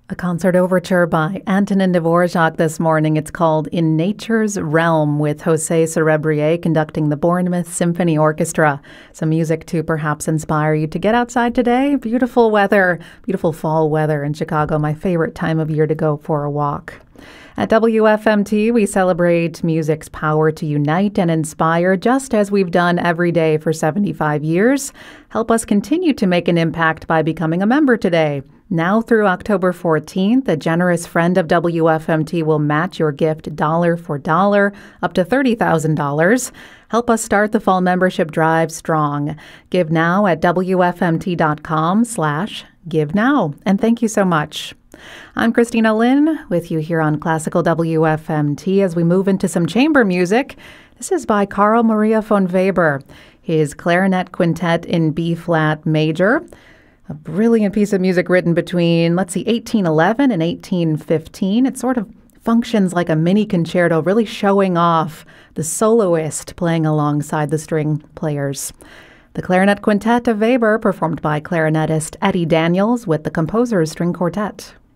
A concert overture by Antonin Dvorak this morning. It's called In Nature's Realm with Jose Cerebrier conducting the Bournemouth Symphony Orchestra. Some music to perhaps inspire you to get outside today. Beautiful weather, beautiful fall weather in Chicago, my favorite time of year to go for a walk. At WFMT, we celebrate music's power to unite and inspire, just as we've done every day for 75 years. Help us continue to make an impact by becoming a member today. Now through October 14th, a generous friend of WFMT will match your gift dollar for dollar, up to $30,000. Help us start the fall membership drive strong. Give now at WFMT.com/give now. And thank you so much. I'm Christina Lynn with you here on Classical WFMT as we move into some chamber music. This is by Carl Maria von Weber, his clarinet quintet in B-flat major. A brilliant piece of music written between, 1811 and 1815. It sort of functions like a mini concerto, really showing off the soloist playing alongside the string players. The Clarinet Quintet of Weber, performed by clarinetist Eddie Daniels with the Composer's String Quartet.